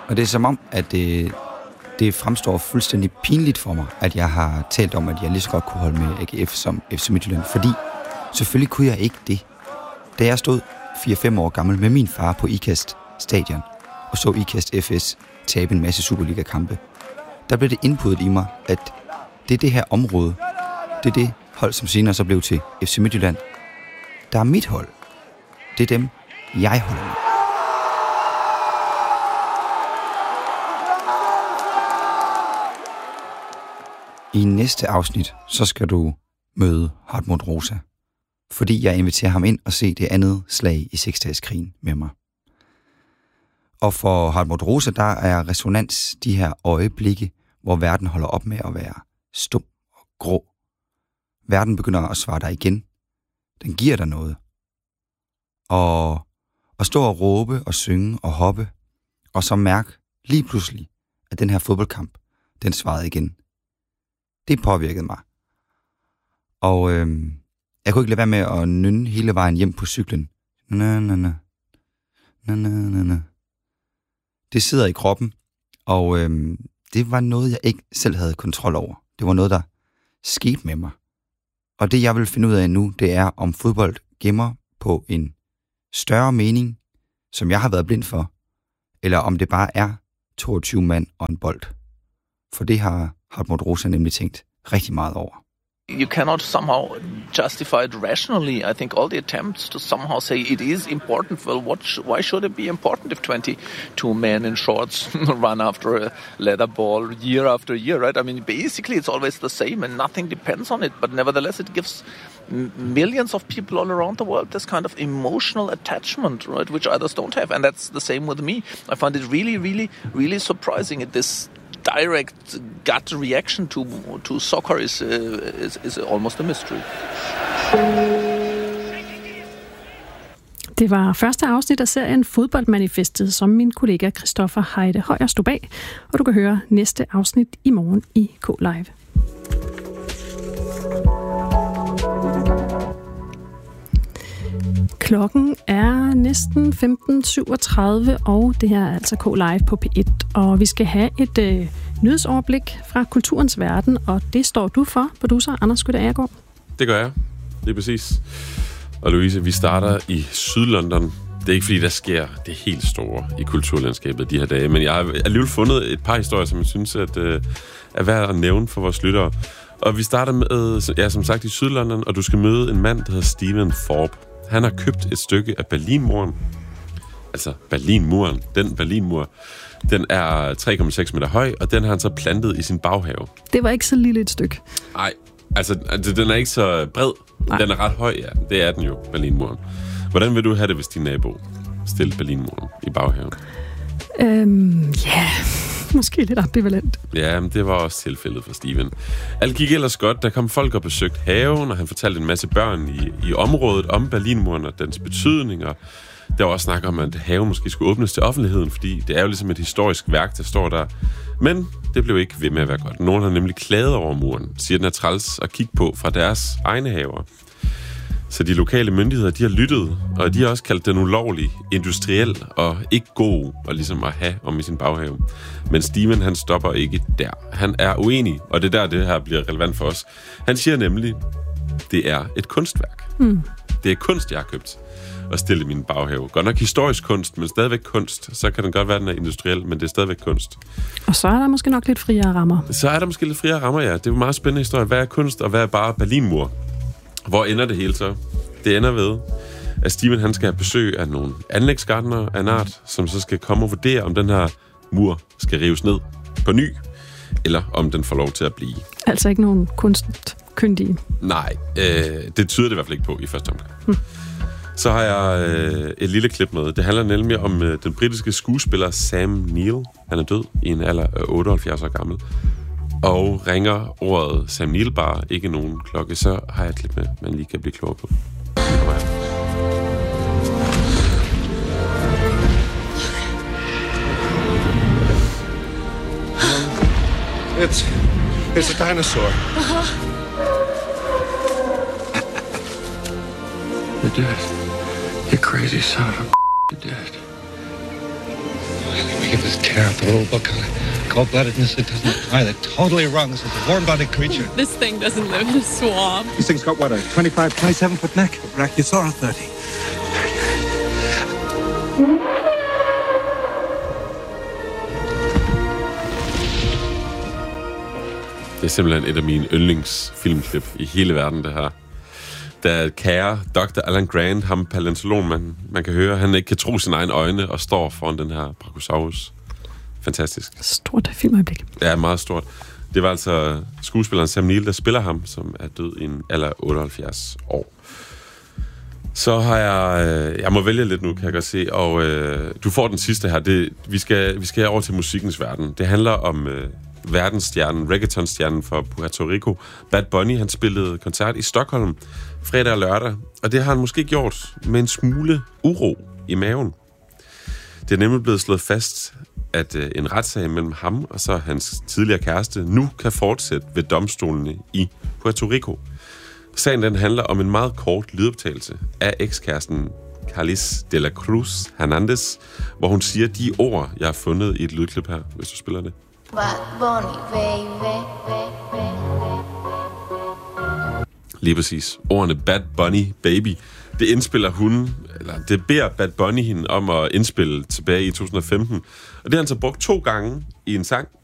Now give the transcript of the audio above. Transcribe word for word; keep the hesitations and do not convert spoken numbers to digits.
Og det er som om, at det, det fremstår fuldstændig pinligt for mig, at jeg har talt om, at jeg lige så godt kunne holde med A G F som F C Midtjylland. Fordi selvfølgelig kunne jeg ikke det. Da jeg stod fire fem år gammel med min far på IKAST stadion og så IKAST F S tabe en masse Superliga-kampe, der blev det indputtet i mig, at det er det her område, det er det hold, som senere så blev til F C Midtjylland, der er mit hold. Det er dem, jeg holder med. I næste afsnit, så skal du møde Hartmut Rosa, fordi jeg inviterer ham ind og se det andet slag i seksdageskrigen med mig. Og for Hartmut Rosa, der er resonans de her øjeblikke, hvor verden holder op med at være stum og grå. Verden begynder at svare dig igen. Den giver dig noget. Og at stå og råbe og synge og hoppe, og så mærke lige pludselig, at den her fodboldkamp, den svarede igen. Det påvirkede mig. Og øhm, jeg kunne ikke lade være med at nynne hele vejen hjem på cyklen. Na, na, na. Na, na, na, na. Det sidder i kroppen, og øhm, det var noget, jeg ikke selv havde kontrol over. Det var noget, der skete med mig. Og det, jeg vil finde ud af nu, det er, om fodbold gemmer på en større mening, som jeg har været blind for, eller om det bare er toogtyve mand og en bold. For det har Hartmut Rosa nemlig tænkt rigtig meget over. You cannot somehow justify it rationally. I think all the attempts to somehow say it is important, well, what sh- why should it be important if twenty-two men in shorts run after a leather ball year after year, right? I mean, basically it's always the same and nothing depends on it, but nevertheless it gives m- millions of people all around the world this kind of emotional attachment, right, which others don't have, and that's the same with me. I find it really, really, really surprising at this direct gut reaction to to soccer is uh, is, is almost a mystery. Det var første afsnit af serien Fodboldmanifestet, som min kollega Christoffer Heide Højer stod bag, og du kan høre næste afsnit i morgen i K-Live. Klokken er næsten femten syvogtredive, og det her er altså K-Live på P et. Og vi skal have et øh, nyhedsoverblik fra kulturens verden, og det står du for, producer Anders Skytte Agergaard. Det gør jeg. Det er præcis. Og Louise, vi starter i Sydlondon. Det er ikke fordi, der sker det helt store i kulturlandskabet de her dage, men jeg har alligevel fundet et par historier, som jeg synes at, øh, er værd at nævne for vores lyttere. Og vi starter med, ja, som sagt, i Sydlondon, og du skal møde en mand, der hedder Steven Thorpe. Han har købt et stykke af Berlinmuren. Altså Berlinmuren. Den Berlinmur. Den er tre komma seks meter høj, og den har han så plantet i sin baghave. Det var ikke så lille et stykke. Nej, altså den er ikke så bred. Nej. Den er ret høj, ja. Det er den jo, Berlinmuren. Hvordan vil du have det, hvis din nabo stillede Berlinmuren i baghaven? Øhm, ja... Yeah. Måske lidt ambivalent. Ja, men det var også tilfældet for Steven. Alt gik ellers godt. Der kom folk og besøgte haven, og han fortalte en masse børn i, i området om Berlinmuren og dens betydning. Og der var også snak om, at haven måske skulle åbnes til offentligheden, fordi det er jo ligesom et historisk værk, der står der. Men det blev ikke ved med at være godt. Nogen har nemlig klaget over muren, siger den er træls at kigge på fra deres egne haver. Så de lokale myndigheder, de har lyttet, og de har også kaldt den ulovlig, industriel og ikke god og ligesom at have om i sin baghave. Men Steven, han stopper ikke der. Han er uenig, og det er der, det her bliver relevant for os. Han siger nemlig, det er et kunstværk. Mm. Det er kunst, jeg har købt og stillet i min baghave. Godt nok historisk kunst, men stadigvæk kunst. Så kan den godt være, den er industriel, men det er stadigvæk kunst. Og så er der måske nok lidt friere rammer. Så er der måske lidt friere rammer, ja. Det er jo en meget spændende historie. Hvad er kunst, og hvad er bare Berlinmur? Hvor ender det hele så? Det ender ved, at Steven han skal have besøg af nogle anlægsgartnere af en art, som så skal komme og vurdere, om den her mur skal rives ned på ny, eller om den får lov til at blive. Altså ikke nogen kunstkyndige? Nej, øh, det tyder det i hvert fald ikke på i første omgang. Hmm. Så har jeg øh, et lille klip med. Det handler nemlig om øh, den britiske skuespiller Sam Neill. Han er død i en alder af otteoghalvfjerds år gammel. Og ringer ordet Sam Neill bare ikke nogen klokke, så har jeg et klip med, man lige kan blive klogere på. It's, it's a dinosaur. Uh-huh. You're dead. You crazy son of a you're dead. I think we can this care for the rule book on cold-bloodedness. It doesn't apply. They're totally wrong. This is a warm-blooded creature. This thing doesn't live in a swamp. This thing's got, what, a twenty-five, twenty-seven foot neck? Brachiosaurus thirty. Det er simpelthen et af mine yndlingsfilmklip i hele verden, det her. Da kære doktor Alan Grant, ham paleontologen, man, man kan høre, han ikke kan tro sine egne øjne og står foran den her Brachiosaurus. Fantastisk. Stort filmøjeblik. Ja, meget stort. Det var altså skuespilleren Sam Neill, der spiller ham, som er død i en alder af otteoghalvfjerds år. Så har jeg... Øh, jeg må vælge lidt nu, kan jeg godt se. Og øh, du får den sidste her. Det, vi, skal, vi skal over til musikkens verden. Det handler om øh, verdensstjernen, reggaetonstjernen fra Puerto Rico. Bad Bunny, han spillede koncert i Stockholm fredag og lørdag. Og det har han måske gjort med en smule uro i maven. Det er nemlig blevet slået fast, at øh, en retssag mellem ham og så hans tidligere kæreste nu kan fortsætte ved domstolene i Puerto Rico. Sagen den handler om en meget kort lydoptagelse af ekskæresten Carlis de la Cruz Hernandez, hvor hun siger de ord, jeg har fundet i et lydklip her, hvis du spiller det. Bad Bunny, baby. Lige præcis. Ordene Bad Bunny, baby. Det indspiller hun, eller det beder Bad Bunny hende om at indspille tilbage i to tusind og femten. Og det har han så brugt to gange i en sang,